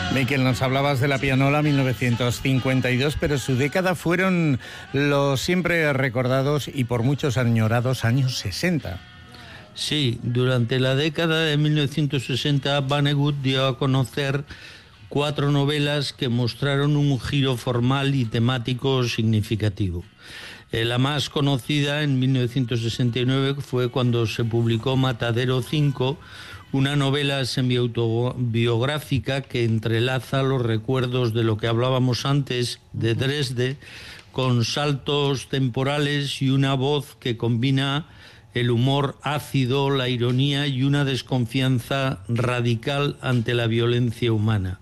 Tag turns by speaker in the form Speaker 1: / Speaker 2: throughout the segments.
Speaker 1: Miquel, nos hablabas de la pianola 1952, pero su década fueron los siempre recordados y por muchos añorados años 60.
Speaker 2: Sí, durante la década de 1960 Vonnegut dio a conocer 4 novelas que mostraron un giro formal y temático significativo. La más conocida en 1969 fue cuando se publicó Matadero 5, una novela semi-autobiográfica que entrelaza los recuerdos de lo que hablábamos antes de Dresde con saltos temporales y una voz que combina el humor ácido, la ironía y una desconfianza radical ante la violencia humana.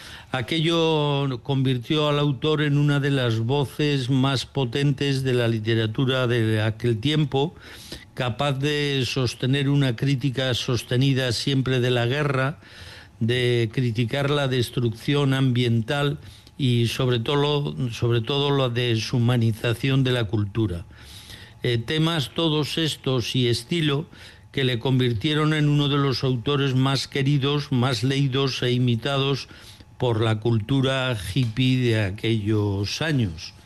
Speaker 2: Aquello convirtió al autor en una de las voces más potentes de la literatura de aquel tiempo, capaz de sostener una crítica sostenida siempre de la guerra, de criticar la destrucción ambiental y sobre todo la deshumanización de la cultura. Temas todos estos y estilo que le convirtieron en uno de los autores más queridos, más leídos e imitados por la cultura hippie de aquellos años.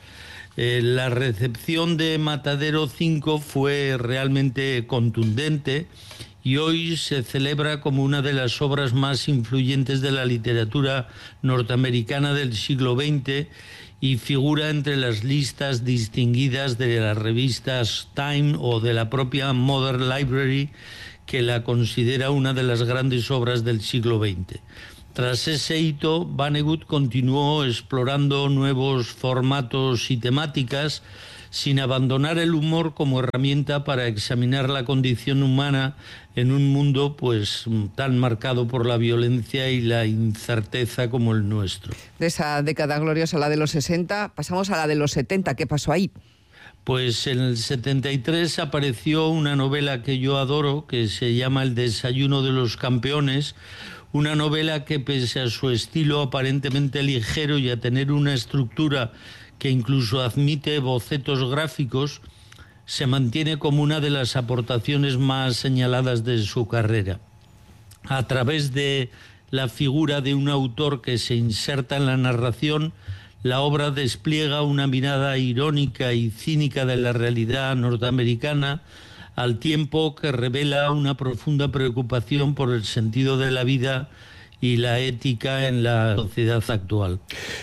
Speaker 2: La recepción de Matadero 5 fue realmente contundente y hoy se celebra como una de las obras más influyentes de la literatura norteamericana del siglo XX y figura entre las listas distinguidas de las revistas Time o de la propia Modern Library, que la considera una de las grandes obras del siglo XX. Tras ese hito, Vonnegut continuó explorando nuevos formatos y temáticas sin abandonar el humor como herramienta para examinar la condición humana en un mundo pues tan marcado por la violencia y la incerteza como el nuestro.
Speaker 3: De esa década gloriosa, la de los 60, pasamos a la de los 70. ¿Qué pasó ahí?
Speaker 2: Pues en el 73 apareció una novela que yo adoro, que se llama El desayuno de los campeones, una novela que, pese a su estilo aparentemente ligero y a tener una estructura que incluso admite bocetos gráficos, se mantiene como una de las aportaciones más señaladas de su carrera. A través de la figura de un autor que se inserta en la narración, la obra despliega una mirada irónica y cínica de la realidad norteamericana, al tiempo que revela una profunda preocupación por el sentido de la vida y la ética en la sociedad actual.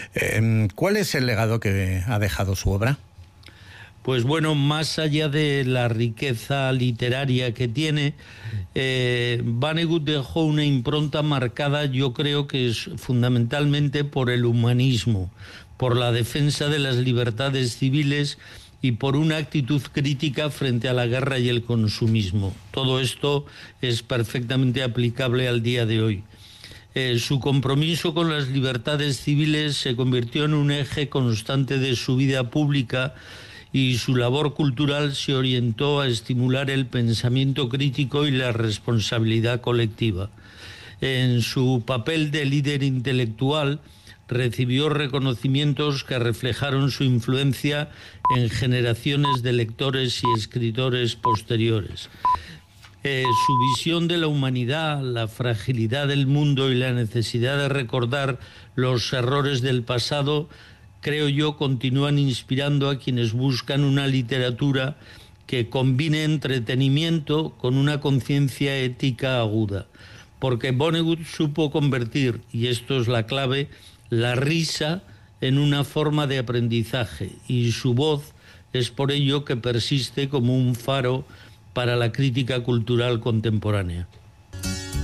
Speaker 1: ¿Cuál es el legado que ha dejado su obra?
Speaker 2: Pues bueno, más allá de la riqueza literaria que tiene, Vonnegut dejó una impronta marcada, yo creo que es fundamentalmente por el humanismo, por la defensa de las libertades civiles y por una actitud crítica frente a la guerra y el consumismo. Todo esto es perfectamente aplicable al día de hoy. Su compromiso con las libertades civiles se convirtió en un eje constante de su vida pública y su labor cultural se orientó a estimular el pensamiento crítico y la responsabilidad colectiva. En su papel de líder intelectual, recibió reconocimientos que reflejaron su influencia en generaciones de lectores y escritores posteriores. Su visión de la humanidad, la fragilidad del mundo y la necesidad de recordar los errores del pasado, creo yo, continúan inspirando a quienes buscan una literatura que combine entretenimiento con una conciencia ética aguda. Porque Vonnegut supo convertir, y esto es la clave, la risa en una forma de aprendizaje, y su voz es por ello que persiste como un faro para la crítica cultural contemporánea.